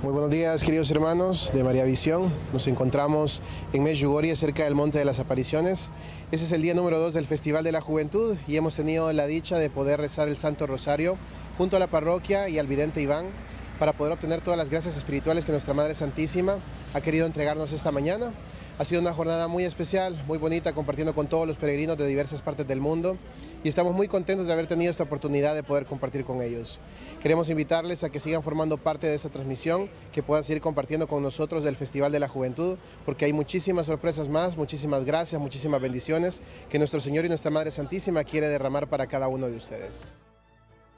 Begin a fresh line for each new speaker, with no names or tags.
Muy buenos días, queridos hermanos de María Visión. Nos encontramos en Medjugorje, cerca del Monte de las Apariciones. Este es el día número 2 del Festival de la Juventud y hemos tenido la dicha de poder rezar el Santo Rosario junto a la parroquia y al vidente Iván para poder obtener todas las gracias espirituales que nuestra Madre Santísima ha querido entregarnos esta mañana. Ha sido una jornada muy especial, muy bonita, compartiendo con todos los peregrinos de diversas partes del mundo y estamos muy contentos de haber tenido esta oportunidad de poder compartir con ellos. Queremos invitarles a que sigan formando parte de esta transmisión, que puedan seguir compartiendo con nosotros del Festival de la Juventud, porque hay muchísimas sorpresas más, muchísimas gracias, muchísimas bendiciones que nuestro Señor y nuestra Madre Santísima quiere derramar para cada uno de ustedes.